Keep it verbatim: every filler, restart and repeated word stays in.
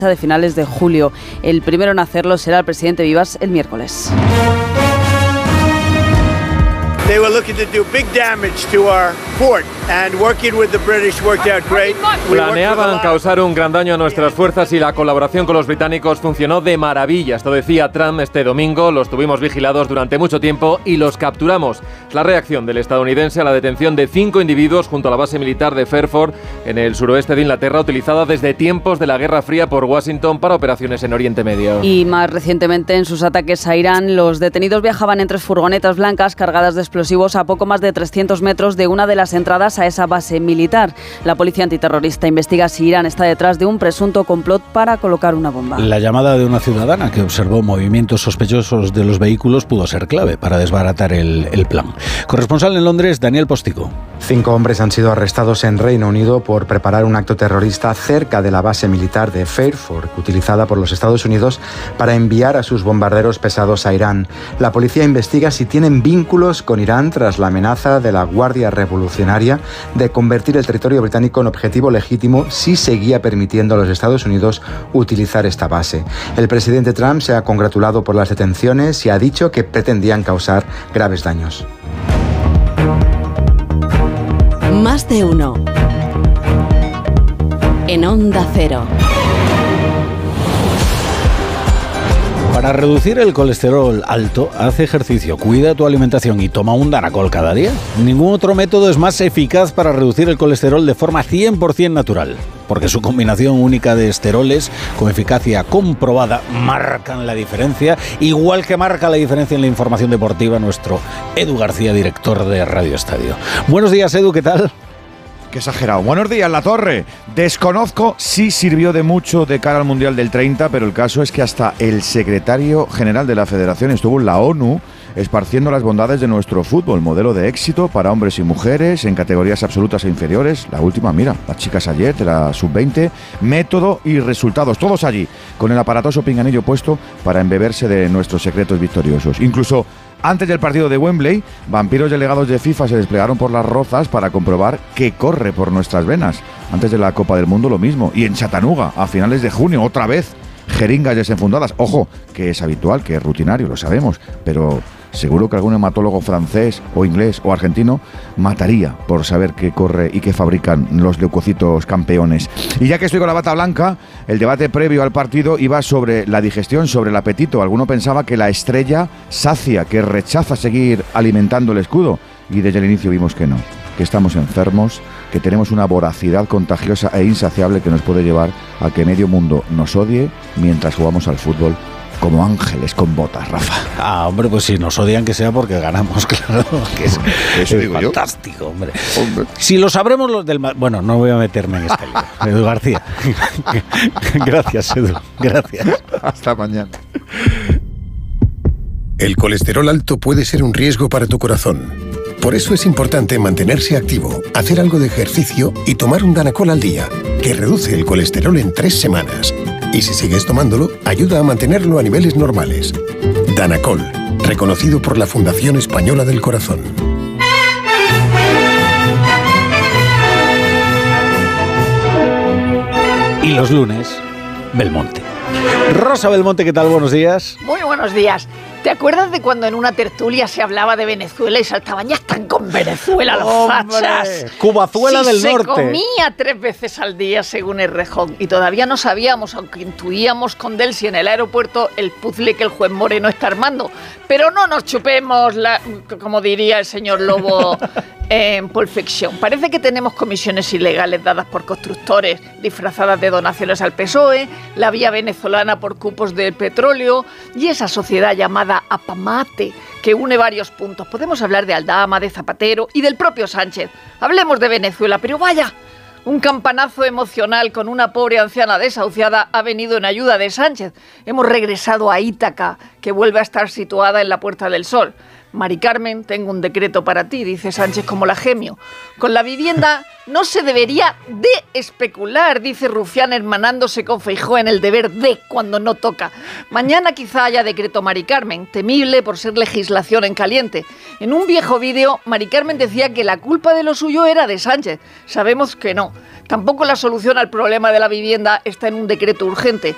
de finales de julio. El primero en hacerlo será el presidente Vivas el miércoles. They were looking to do big damage to our port, and working with the British worked out great. Planeaban causar un gran daño a nuestras fuerzas y la colaboración con los británicos funcionó de maravilla. Esto decía Trump este domingo. Los tuvimos vigilados durante mucho tiempo y los capturamos. La reacción del estadounidense a la detención de cinco individuos junto a la base militar de Fairford en el suroeste de Inglaterra, utilizada desde tiempos de la Guerra Fría por Washington para operaciones en Oriente Medio. Y más recientemente, en sus ataques a Irán, los detenidos viajaban en tres furgonetas blancas cargadas de explosivos a poco más de trescientos metros de una de las entradas a esa base militar. La policía antiterrorista investiga si Irán está detrás de un presunto complot para colocar una bomba. La llamada de una ciudadana que observó movimientos sospechosos de los vehículos pudo ser clave para desbaratar el, el plan. Corresponsal en Londres, Daniel Postigo. Cinco hombres han sido arrestados en Reino Unido por preparar un acto terrorista cerca de la base militar de Fairford, utilizada por los Estados Unidos para enviar a sus bombarderos pesados a Irán. La policía investiga si tienen vínculos con Irán tras la amenaza de la Guardia Revolucionaria de convertir el territorio británico en objetivo legítimo si seguía permitiendo a los Estados Unidos utilizar esta base. El presidente Trump se ha congratulado por las detenciones y ha dicho que pretendían causar graves daños. Más de uno. En Onda Cero. Para reducir el colesterol alto, haz ejercicio, cuida tu alimentación y toma un Danacol cada día. Ningún otro método es más eficaz para reducir el colesterol de forma cien por ciento natural, porque su combinación única de esteroles con eficacia comprobada marcan la diferencia, igual que marca la diferencia en la información deportiva nuestro Edu García, director de Radio Estadio. Buenos días, Edu, ¿qué tal? Qué exagerado. Buenos días, La Torre. Desconozco si sirvió de mucho de cara al Mundial del treinta, pero el caso es que hasta el secretario general de la Federación estuvo en la ONU esparciendo las bondades de nuestro fútbol, modelo de éxito para hombres y mujeres en categorías absolutas e inferiores. La última, mira, las chicas ayer de la sub veinte, método y resultados, todos allí, con el aparatoso pinganillo puesto para embeberse de nuestros secretos victoriosos. Incluso antes del partido de Wembley, vampiros delegados de FIFA se desplegaron por las rozas para comprobar qué corre por nuestras venas. Antes de la Copa del Mundo lo mismo. Y en Chattanooga, a finales de junio, otra vez, jeringas desenfundadas. Ojo, que es habitual, que es rutinario, lo sabemos, pero seguro que algún hematólogo francés o inglés o argentino mataría por saber qué corre y qué fabrican los leucocitos campeones. Y ya que estoy con la bata blanca, el debate previo al partido iba sobre la digestión, sobre el apetito. Alguno pensaba que la estrella sacia, que rechaza seguir alimentando el escudo, y desde el inicio vimos que no, que estamos enfermos, que tenemos una voracidad contagiosa e insaciable que nos puede llevar a que medio mundo nos odie mientras jugamos al fútbol como ángeles con botas, Rafa. Ah, hombre, pues si nos odian que sea porque ganamos, claro, que es, Eso es digo fantástico, yo. hombre. hombre. Si lo sabremos los del... Bueno, no voy a meterme en este lío. Edu García. Gracias, Edu. Gracias. Hasta mañana. El colesterol alto puede ser un riesgo para tu corazón. Por eso es importante mantenerse activo, hacer algo de ejercicio y tomar un Danacol al día, que reduce el colesterol en tres semanas. Y si sigues tomándolo, ayuda a mantenerlo a niveles normales. Danacol, reconocido por la Fundación Española del Corazón. Y los lunes, Belmonte. Rosa Belmonte, ¿qué tal? Buenos días. Muy buenos días. ¿Te acuerdas de cuando en una tertulia se hablaba de Venezuela y saltaban, ya están con Venezuela los ¡Hombre! fachas? Cubazuela si del se norte. comía tres veces al día según el Rejón y todavía no sabíamos, aunque intuíamos con Delcy en el aeropuerto, el puzzle que el juez Moreno está armando. Pero no nos chupemos, la, como diría el señor Lobo en Pulp Fiction. Parece que tenemos comisiones ilegales dadas por constructores disfrazadas de donaciones al P S O E, la vía venezolana por cupos del petróleo y esa sociedad llamada Apamate, que une varios puntos. Podemos hablar de Aldama, de Zapatero y del propio Sánchez. Hablemos de Venezuela, pero vaya, un campanazo emocional con una pobre anciana desahuciada ha venido en ayuda de Sánchez. Hemos regresado a Ítaca, que vuelve a estar situada en la Puerta del Sol. Mari Carmen, tengo un decreto para ti, dice Sánchez como la gemio. Con la vivienda no se debería de especular, dice Rufián hermanándose con Feijóo en el deber de cuando no toca. Mañana quizá haya decreto Mari Carmen, temible por ser legislación en caliente. En un viejo vídeo, Mari Carmen decía que la culpa de lo suyo era de Sánchez. Sabemos que no. Tampoco la solución al problema de la vivienda está en un decreto urgente.